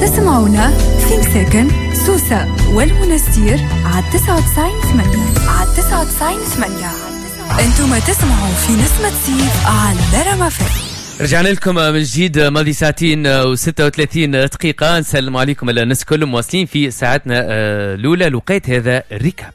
تسمعونا في مساكن سوسة والمنستير على 99.8. انتم تسمعوا في نسمة سيف على رما فم. رجعنا لكم من جديد ماضي ساعتين و36 دقيقة. نسلم عليكم الناس كلهم مواصلين في ساعتنا الأولى. لقيت هذا الريكاب.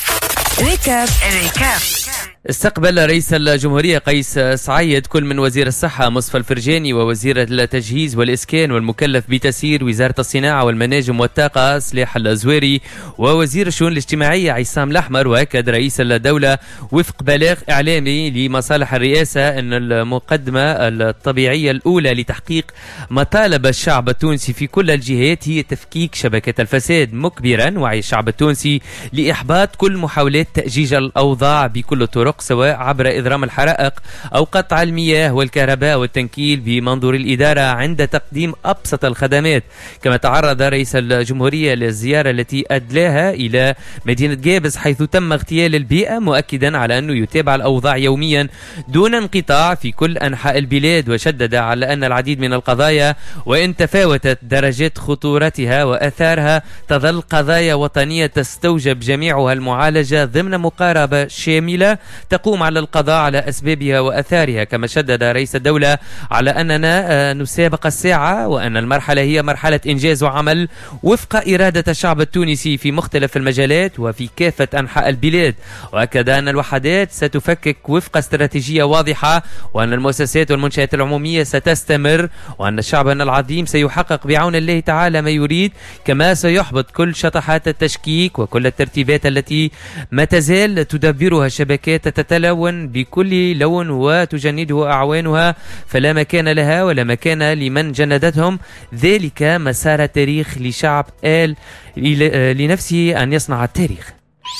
استقبل رئيس الجمهورية قيس سعيد كل من وزير الصحة مصطفى الفرجاني ووزير التجهيز والإسكان والمكلف بتسيير وزارة الصناعة والمناجم والطاقة سلاح الزويري ووزير الشؤون الاجتماعية عصام الأحمر. وأكد رئيس الدولة وفق بلاغ إعلامي لمصالح الرئاسة أن المقدمة الطبيعية الأولى لتحقيق مطالب الشعب التونسي في كل الجهات هي تفكيك شبكة الفساد، مكبرا وعي الشعب التونسي لإحباط كل محاولات تأجيج الأوضاع بكل الطرق، سواء عبر إضرام الحرائق أو قطع المياه والكهرباء والتنكيل بمنظور الإدارة عند تقديم أبسط الخدمات. كما تعرض رئيس الجمهورية للزيارة التي أدلاها إلى مدينة جابس حيث تم اغتيال البيئة، مؤكدا على أنه يتابع الأوضاع يوميا دون انقطاع في كل أنحاء البلاد، وشدد على أن العديد من القضايا وإن تفاوتت درجات خطورتها وأثارها تظل قضايا وطنية تستوجب جميعها المعالجة ضمن مقاربة شاملة تقوم على القضاء على أسبابها وأثارها. كما شدد رئيس الدولة على أننا نسابق الساعة وأن المرحلة هي مرحلة إنجاز وعمل وفق إرادة الشعب التونسي في مختلف المجالات وفي كافة أنحاء البلاد. وأكد أن الوحدات ستفكك وفق استراتيجية واضحة، وأن المؤسسات والمنشآت العمومية ستستمر، وأن الشعب العظيم سيحقق بعون الله تعالى ما يريد. كما سيحبط كل شطحات التشكيك وكل الترتيبات التي ما تزال تدبرها الشبكات تتلون بكل لون وتجنده أعوانها، فلا مكان لها ولا مكان لمن جندتهم. ذلك مسار تاريخ لشعب آل لنفسه أن يصنع التاريخ.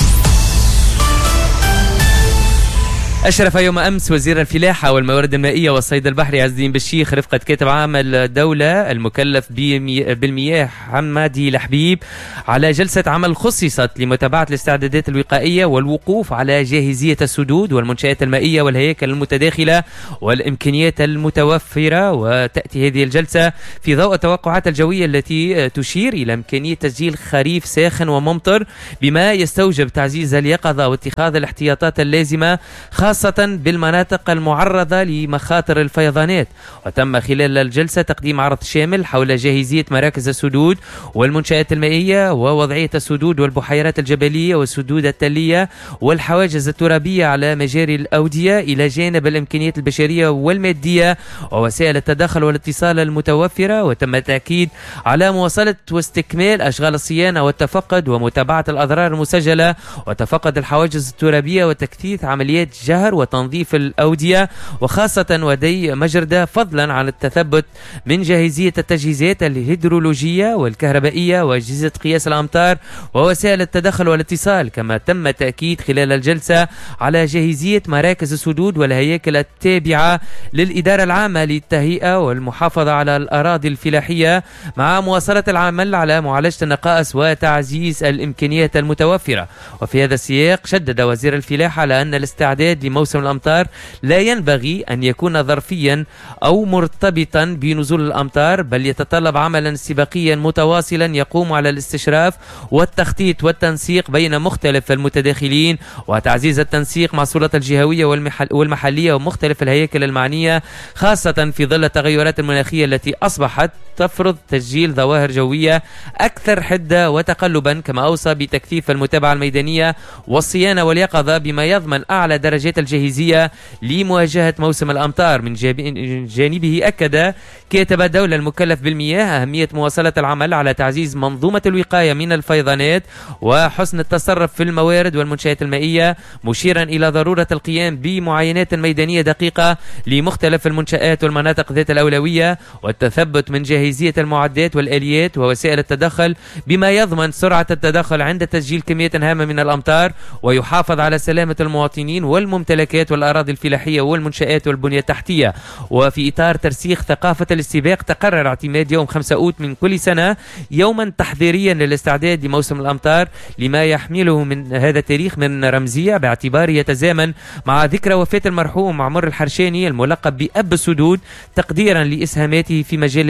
أشرف يوم أمس وزير الفلاحة والموارد المائية والصيد البحري عز الدين بالشيخ رفقة كاتب عام الدولة المكلف بالمياه حمادي لحبيب على جلسة عمل خصصت لمتابعة الاستعدادات الوقائية والوقوف على جاهزية السدود والمنشآت المائية والهياكل المتداخلة والإمكانيات المتوفرة. وتأتي هذه الجلسة في ضوء التوقعات الجوية التي تشير إلى إمكانية تسجيل خريف ساخن وممطر، بما يستوجب تعزيز اليقظة واتخاذ الاحتياطات اللازمة خاصة بالمناطق المعرضة لمخاطر الفيضانات. وتم خلال الجلسة تقديم عرض شامل حول جاهزية مراكز السدود والمنشآت المائية ووضعية السدود والبحيرات الجبلية والسدود التلية والحواجز الترابية على مجاري الأودية، إلى جانب الإمكانيات البشرية والمادية ووسائل التدخل والاتصال المتوفرة. وتم التأكيد على مواصلة واستكمال أشغال الصيانة والتفقد ومتابعة الأضرار المسجلة وتفقد الحواجز الترابية وتكثيف عمليات جهر وتنظيف الأودية وخاصة ودي مجردة، فضلا عن التثبت من جاهزية التجهيزات الهيدرولوجية والكهربائية وأجهزة قياس الأمطار ووسائل التدخل والاتصال. كما تم تأكيد خلال الجلسة على جاهزية مراكز السدود والهياكل التابعة للإدارة العامة للتهيئة والمحافظة على الأراضي الفلاحية، مع مواصلة العمل على معالجة النقائص وتعزيز الإمكانيات المتوفرة. وفي هذا السياق شدد وزير الفلاحة على أن الاستعداد لموسم الأمطار لا ينبغي أن يكون ظرفيا أو مرتبطا بنزول الأمطار، بل يتطلب عملا استباقيا متواصلا يقوم على الاستشراف والتخطيط والتنسيق بين مختلف المتداخلين وتعزيز التنسيق مع السلطات الجهوية والمحلية ومختلف الهياكل المعنية، خاصة في ظل التغيرات المناخية التي أصبحت تفرض تسجيل ظواهر جوية أكثر حدة وتقلبا. كما أوصى بتكثيف المتابعة الميدانية والصيانة واليقظة بما يضمن أعلى درجات الجاهزية لمواجهة موسم الأمطار. من جانبه أكد كاتب الدولة المكلف بالمياه أهمية مواصلة العمل على تعزيز منظومة الوقاية من الفيضانات وحسن التصرف في الموارد والمنشآت المائية، مشيرا إلى ضرورة القيام بمعاينات ميدانية دقيقة لمختلف المنشآت والمناطق ذات الأولوية والتثبت من جاهزية المعدات والآليات ووسائل التدخل بما يضمن سرعة التدخل عند تسجيل كمية هامة من الأمطار ويحافظ على سلامة المواطنين والممتلكات والأراضي الفلاحية والمنشآت والبنية التحتية. وفي إطار ترسيخ ثقافة الاستباق تقرر اعتماد يوم 5 أوت من كل سنة يوما تحضيريا للاستعداد لموسم الأمطار، لما يحمله من هذا التاريخ من رمزية باعتباره يتزامن مع ذكرى وفاة المرحوم عمر الحرشاني الملقب بأب السدود، تقديرا لإسهاماته في مجال المياه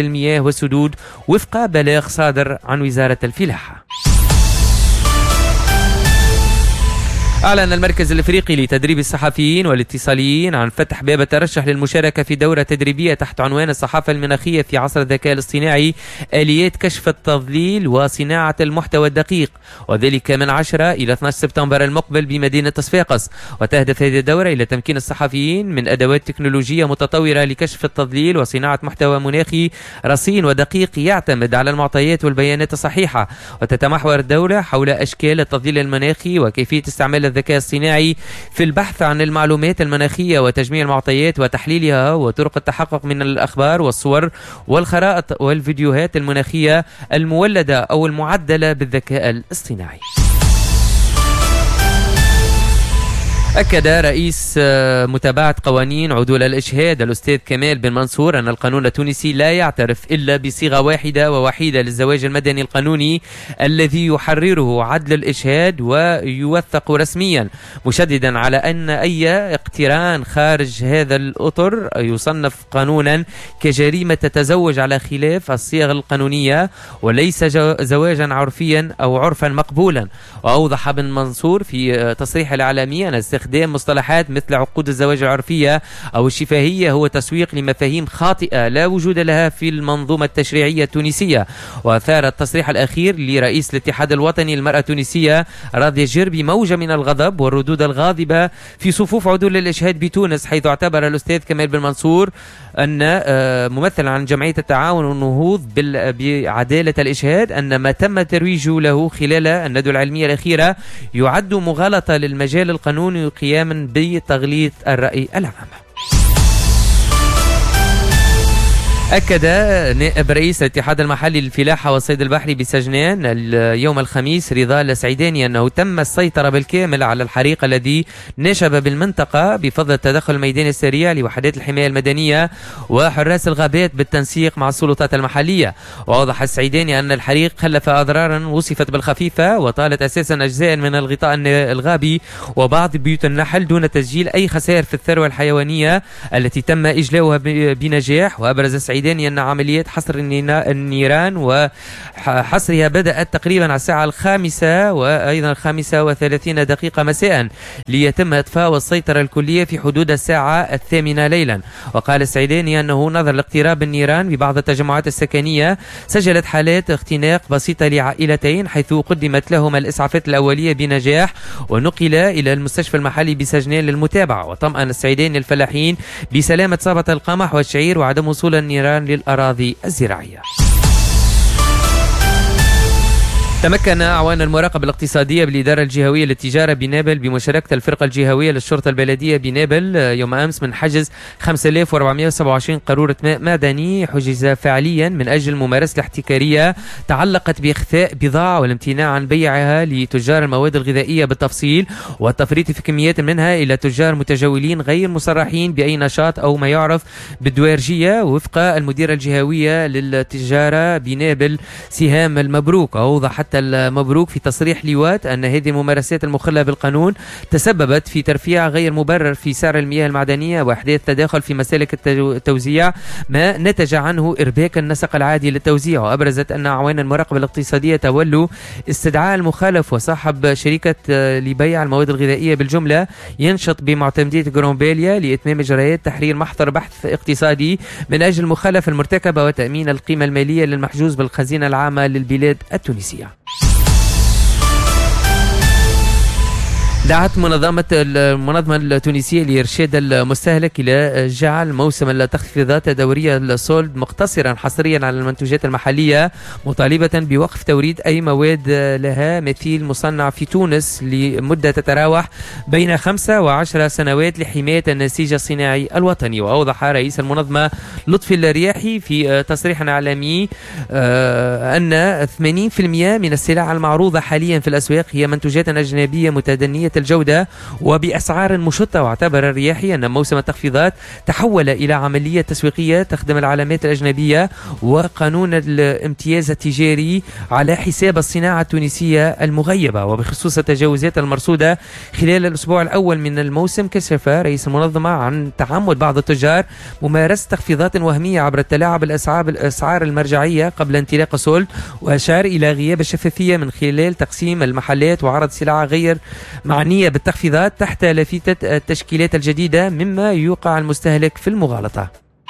والسدود وفق بلاغ صادر عن وزارة الفلاحة. أعلن المركز الإفريقي لتدريب الصحفيين والاتصاليين عن فتح باب الترشح للمشاركة في دورة تدريبية تحت عنوان الصحافة المناخية في عصر الذكاء الاصطناعي، آليات كشف التضليل وصناعة المحتوى الدقيق، وذلك من 10 إلى 12 سبتمبر المقبل بمدينة صفاقس. وتهدف هذه الدورة إلى تمكين الصحفيين من أدوات تكنولوجية متطورة لكشف التضليل وصناعة محتوى مناخي رصين ودقيق يعتمد على المعطيات والبيانات الصحيحة. وتتمحور الدورة حول أشكال التضليل المناخي وكيفية استعمال الذكاء الصناعي في البحث عن المعلومات المناخية وتجميع المعطيات وتحليلها، وطرق التحقق من الأخبار والصور والخرائط والفيديوهات المناخية المولدة أو المعدلة بالذكاء الاصطناعي. أكد رئيس متابعة قوانين عدول الإشهاد الأستاذ كمال بن منصور أن القانون التونسي لا يعترف إلا بصيغة واحدة ووحيدة للزواج المدني القانوني الذي يحرره عدل الإشهاد ويوثق رسميا، مشددا على أن أي اقتران خارج هذا الأطر يصنف قانونا كجريمة تتزوج على خلاف الصيغ القانونية وليس زواجا عرفيا أو عرفا مقبولا. وأوضح بن منصور في تصريح الإعلامي أن استخدام مصطلحات مثل عقود الزواج العرفية أو الشفاهية هو تسويق لمفاهيم خاطئة لا وجود لها في المنظومة التشريعية التونسية. وأثار التصريح الأخير لرئيس الاتحاد الوطني للمرأة التونسية راضية جربي موجة من الغضب والردود الغاضبة في صفوف عدول الإشهاد بتونس، حيث اعتبر الأستاذ كمال بن منصور أن ممثلا عن جمعية التعاون والنهوض بعدالة الإشهاد أن ما تم ترويجه له خلال الندوة العلمية الأخيرة يعد مغالطة للمجال القانوني قياما بتغليط الرأي العام. أكد نائب رئيس الاتحاد المحلي للفلاحة والصيد البحري بسجنان اليوم الخميس رضا السعيداني أنه تم السيطرة بالكامل على الحريق الذي نشب بالمنطقة بفضل التدخل الميداني السريع لوحدات الحماية المدنية وحراس الغابات بالتنسيق مع السلطات المحلية. وأوضح السعيداني أن الحريق خلف أضرارا وصفت بالخفيفة وطالت أساسا أجزاء من الغطاء الغابي وبعض بيوت النحل دون تسجيل أي خسائر في الثروة الحيوانية التي تم إجلاؤها بنجاح. وأبرز السعيداني أن عمليات حصر النيران وحصرها بدأت تقريبا على الساعة 5 وأيضا 35 دقيقة مساء ليتم إطفاء والسيطرة الكلية في حدود الساعة 8 ليلا. وقال السعيداني أنه نظرا لاقتراب النيران ببعض التجمعات السكنية سجلت حالات اختناق بسيطة لعائلتين حيث قدمت لهم الإسعافات الأولية بنجاح ونقل إلى المستشفى المحلي بسجنان للمتابعة. وطمأن السعيداني الفلاحين بسلامة صابة القمح والشعير وعدم وصول النيران للأراضي الزراعية. تمكن أعوان المراقبة الاقتصادية بالإدارة الجهوية للتجارة بنابل بمشاركة الفرقة الجهوية للشرطة البلدية بنابل يوم أمس من حجز 5427 قارورة ماء معدني حجز فعليا من أجل ممارسة الاحتكارية تعلقت بإخفاء بضاعة والامتناع عن بيعها لتجار المواد الغذائية بالتفصيل والتفريط في كميات منها إلى تجار متجولين غير مصرحين بأي نشاط أو ما يعرف بالدوارجية وفق المديرة الجهوية للتجارة بنابل سهام المبروك. أوضح المبروك في تصريح ليوات أن هذه الممارسات المخلة بالقانون تسببت في ترفيع غير مبرر في سعر المياه المعدنية وإحداث تداخل في مسالك التوزيع ما نتج عنه إرباك النسق العادي للتوزيع. وأبرزت أن أعوان المراقبة الاقتصادية تولوا استدعاء المخالف وصاحب شركة لبيع المواد الغذائية بالجملة ينشط بمعتمدية جرومبيليا لإتمام إجراءات تحرير محضر بحث اقتصادي من أجل المخالفة المرتكبة وتأمين القيمة المالية للمحجوز بالخزينة العامة للبلاد التونسية. دعت المنظمة التونسية لإرشاد المستهلك إلى جعل موسم التخفيضات الدورية السولد مقتصرا حصريا على المنتوجات المحلية مطالبة بوقف توريد أي مواد لها مثيل مصنع في تونس لمدة تتراوح بين 5 و10 سنوات لحماية النسيج الصناعي الوطني. وأوضح رئيس المنظمة لطفي الرياحي في تصريح إعلامي أن 80% من السلع المعروضة حاليا في الأسواق هي منتوجات أجنبية متدنية عالية الجودة وبأسعار مشطة. واعتبر الرياحي أن موسم التخفيضات تحول إلى عملية تسويقية تخدم العلامات الأجنبية وقانون الامتياز التجاري على حساب الصناعة التونسية المغيبة. وبخصوص التجاوزات المرصودة خلال الأسبوع الأول من الموسم، كشف رئيس المنظمة عن تعمد بعض التجار ممارسة تخفيضات وهمية عبر التلاعب بالأسعار المرجعية قبل انطلاق الصلب، وأشار إلى غياب الشفافية من خلال تقسيم المحلات وعرض سلع غير معنية بالتخفيضات تحت لافتة التشكيلات الجديدة، مما يوقع المستهلك في المغالطة.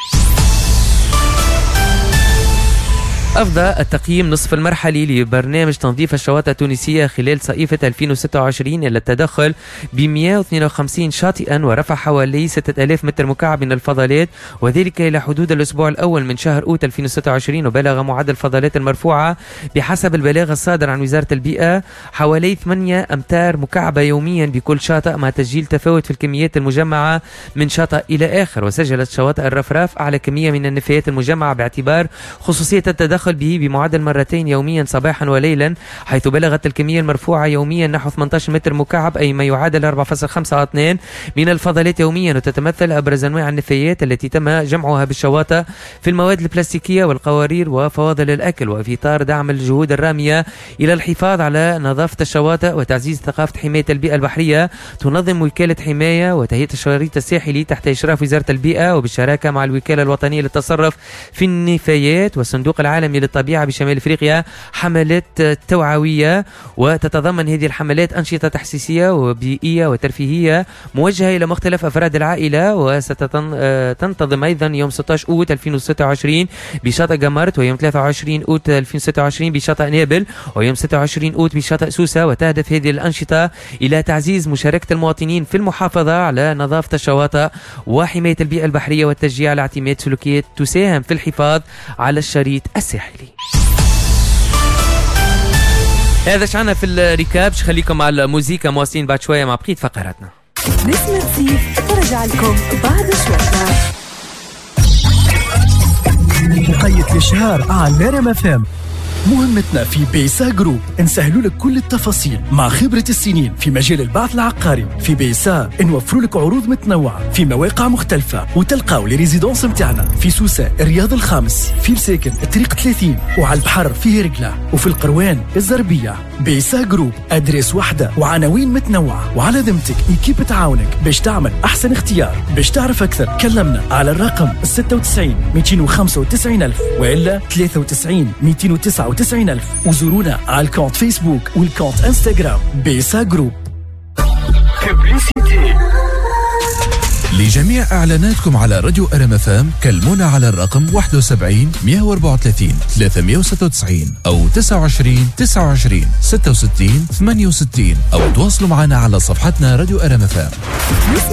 أفضى التقييم نصف المرحلي لبرنامج تنظيف الشواطئ التونسية خلال صيفة 2026 إلى التدخل ب 152 شاطئا ورفع حوالي 6000 متر مكعب من الفضلات، وذلك إلى حدود الأسبوع الأول من شهر أوت 2026. وبلغ معدل الفضلات المرفوعة بحسب البلاغ الصادر عن وزارة البيئة حوالي 8 أمتار مكعبة يوميا بكل شاطئ، مع تسجيل تفاوت في الكميات المجمعة من شاطئ إلى آخر. وسجلت شواطئ الرفراف أعلى كمية من النفايات المجمعة باعتبار خصوصية التدخل به بمعدل مرتين يوميا صباحا وليلا، حيث بلغت الكمية المرفوعة يوميا نحو 18 متر مكعب، أي ما يعادل 4.52 من الفضلات يوميا. وتتمثل أبرز أنواع النفايات التي تم جمعها بالشواطئ في المواد البلاستيكية والقوارير وفواضل الأكل. وفي إطار دعم الجهود الرامية إلى الحفاظ على نظافة الشواطئ وتعزيز ثقافة حماية البيئة البحرية، تنظم وكالة حماية وتهيئة الشريط الساحلي تحت إشراف وزارة البيئة وبالشراكة مع الوكالة الوطنية للتصرف في النفايات والصندوق العالمي للطبيعة بشمال أفريقيا حملات توعوية. وتتضمن هذه الحملات أنشطة تحسيسية وبيئية وترفيهية موجهة إلى مختلف أفراد العائلة، وستنتظم أيضا يوم 16 أوت 2026 بشاطئ قمرت، ويوم 23 أوت 2026 بشاطئ نابل، ويوم 26 أوت بشاطئ سوسة. وتهدف هذه الأنشطة إلى تعزيز مشاركة المواطنين في المحافظة على نظافة الشواطئ وحماية البيئة البحرية والتشجيع على اعتماد سلوكيات تساهم في الحفاظ على الشريط الساحلي. هذا شعنا في الركاب. خليكم مع الموسيقى، مواصلين بعد شوية مع بقية فقراتنا. نسمة سيف ترجع لكم بعد شوية. مقيد الإشهار على ريم اف ام. مهمتنا في بيسا جروب نسهلوا لك كل التفاصيل مع خبرة السنين في مجال البعث العقاري. في بيسا نوفروا لك عروض متنوعة في مواقع مختلفة، وتلقاو لي ريزيدونس متاعنا في سوسة الرياض الخامس، في الساكن الطريق 30، وعلى البحر في هرقلة، وفي القروان الزربية. بيسا جروب أدريس واحدة وعناوين متنوعة، وعلى ذمتك إيكيب تعاونك باش تعمل أحسن اختيار. باش تعرف أكثر كلمنا على الرقم 96 295 ألف وإلا 93 299 ألف، وزورونا على الكونت فيسبوك والكونت انستغرام بيسا جروب. لجميع إعلاناتكم على راديو ريم اف ام كلمونا على الرقم 71 134 396 أو 29 29 66 68 أو تواصلوا معنا على صفحتنا راديو ريم اف ام.